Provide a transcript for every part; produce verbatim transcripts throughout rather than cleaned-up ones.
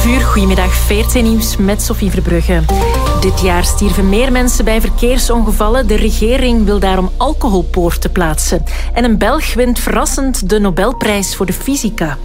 elf uur, goedemiddag, V R T Nieuws met Sophie Verbrugge. Dit jaar stierven meer mensen bij verkeersongevallen. De regering wil daarom alcoholpoorten plaatsen. En een Belg wint verrassend de Nobelprijs voor de fysica.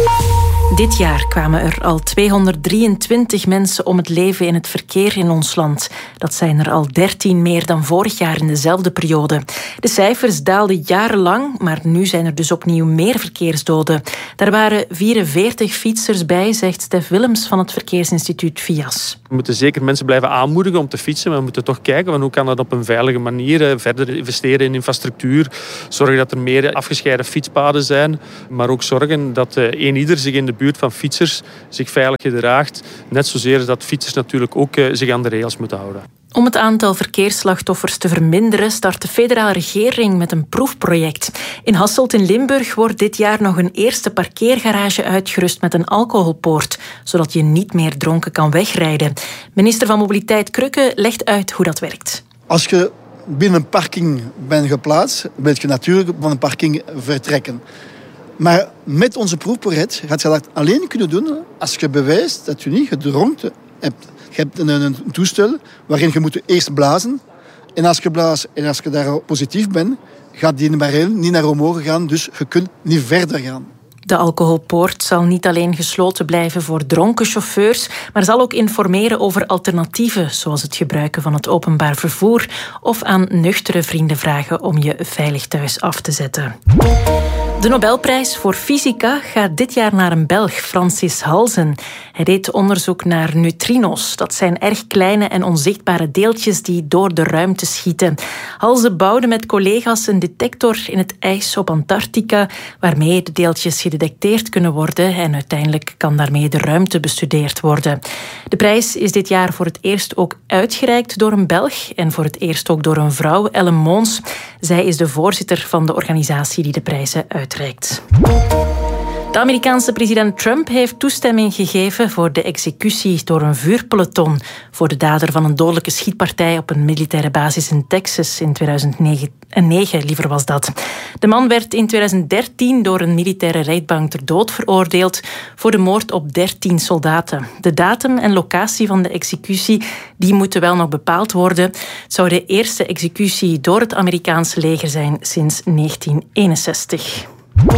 Dit jaar kwamen er al tweehonderddrieëntwintig mensen om het leven in het verkeer in ons land. Dat zijn er al dertien meer dan vorig jaar in dezelfde periode. De cijfers daalden jarenlang, maar nu zijn er dus opnieuw meer verkeersdoden. Daar waren vierenveertig fietsers bij, zegt Stef Willems van het Verkeersinstituut V I A S. We moeten zeker mensen blijven aanmoedigen om te fietsen, maar we moeten toch kijken van hoe kan dat op een veilige manier. Verder investeren in infrastructuur, zorgen dat er meer afgescheiden fietspaden zijn, maar ook zorgen dat een ieder zich in de buurt van fietsers zich veilig gedraagt. Net zozeer dat fietsers natuurlijk ook zich aan de regels moeten houden. Om het aantal verkeersslachtoffers te verminderen start de federale regering met een proefproject. In Hasselt in Limburg wordt dit jaar nog een eerste parkeergarage uitgerust met een alcoholpoort, zodat je niet meer dronken kan wegrijden. Minister van Mobiliteit Krücke legt uit hoe dat werkt. Als je binnen een parking bent geplaatst, wil je natuurlijk van een parking vertrekken. Maar met onze proefproject gaat je dat alleen kunnen doen als je bewijst dat je niet gedronken hebt. Je hebt een, een toestel waarin je moet eerst blazen. En als je blaast en als je daar positief bent, gaat die barrière niet naar omhoog gaan. Dus je kunt niet verder gaan. De alcoholpoort zal niet alleen gesloten blijven voor dronken chauffeurs, maar zal ook informeren over alternatieven, zoals het gebruiken van het openbaar vervoer of aan nuchtere vrienden vragen om je veilig thuis af te zetten. De Nobelprijs voor fysica gaat dit jaar naar een Belg, Francis Halzen. Hij deed onderzoek naar neutrino's. Dat zijn erg kleine en onzichtbare deeltjes die door de ruimte schieten. Halzen bouwde met collega's een detector in het ijs op Antarctica, waarmee de deeltjes gedetecteerd kunnen worden en uiteindelijk kan daarmee de ruimte bestudeerd worden. De prijs is dit jaar voor het eerst ook uitgereikt door een Belg en voor het eerst ook door een vrouw, Ellen Moons. Zij is de voorzitter van de organisatie die de prijzen uitreikt. De Amerikaanse president Trump heeft toestemming gegeven voor de executie door een vuurpeloton voor de dader van een dodelijke schietpartij op een militaire basis in Texas in tweeduizend negen, liever was dat. De man werd in tweeduizend dertien door een militaire rechtbank ter dood veroordeeld voor de moord op dertien soldaten. De datum en locatie van de executie die moeten wel nog bepaald worden. Het zou de eerste executie door het Amerikaanse leger zijn sinds negentien eenenzestig.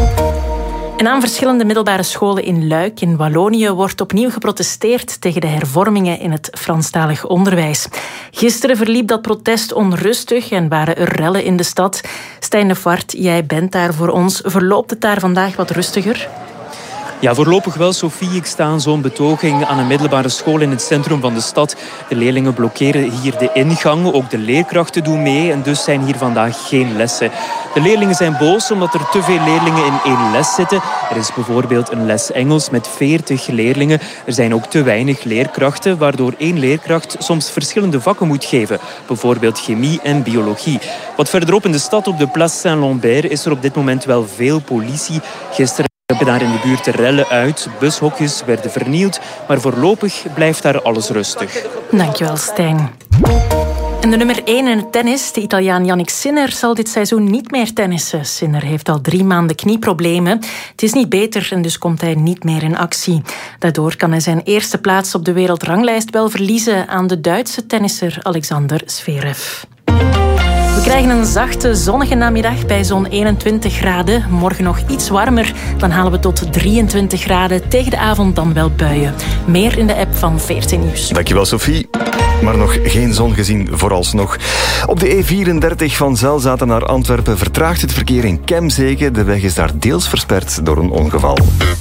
En aan verschillende middelbare scholen in Luik in Wallonië wordt opnieuw geprotesteerd tegen de hervormingen in het Franstalig onderwijs. Gisteren verliep dat protest onrustig en waren er rellen in de stad. Stijn de Vaart, jij bent daar voor ons. Verloopt het daar vandaag wat rustiger? Ja, voorlopig wel, Sophie. Ik sta aan zo'n betoging aan een middelbare school in het centrum van de stad. De leerlingen blokkeren hier de ingang. Ook de leerkrachten doen mee en dus zijn hier vandaag geen lessen. De leerlingen zijn boos omdat er te veel leerlingen in één les zitten. Er is bijvoorbeeld een les Engels met veertig leerlingen. Er zijn ook te weinig leerkrachten, waardoor één leerkracht soms verschillende vakken moet geven. Bijvoorbeeld chemie en biologie. Wat verderop in de stad op de Place Saint-Lambert is er op dit moment wel veel politie. Gisteren hebben daar in de buurt de rellen uit. Bushokjes werden vernield, maar voorlopig blijft daar alles rustig. Dankjewel, Stijn. En de nummer één in het tennis, de Italiaan Jannik Sinner, zal dit seizoen niet meer tennissen. Sinner heeft al drie maanden knieproblemen. Het is niet beter en dus komt hij niet meer in actie. Daardoor kan hij zijn eerste plaats op de wereldranglijst wel verliezen aan de Duitse tennisser Alexander Zverev. We krijgen een zachte, zonnige namiddag bij zo'n eenentwintig graden. Morgen nog iets warmer, dan halen we tot drieëntwintig graden. Tegen de avond dan wel buien. Meer in de app van V R T Nieuws. Dankjewel, Sophie. Maar nog geen zon gezien vooralsnog. Op de E vierendertig van Zelzaten naar Antwerpen vertraagt het verkeer in Kemzeke. De weg is daar deels versperd door een ongeval.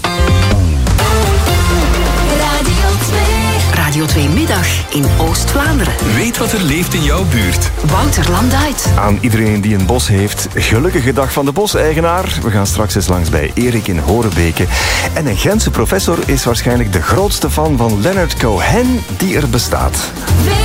Radio twee Middag in Oost-Vlaanderen. Weet wat er leeft in jouw buurt. Wouter Landuit. Aan iedereen die een bos heeft, gelukkige dag van de boseigenaar. We gaan straks eens langs bij Erik in Horebeke. En een Gentse professor is waarschijnlijk de grootste fan van Leonard Cohen die er bestaat.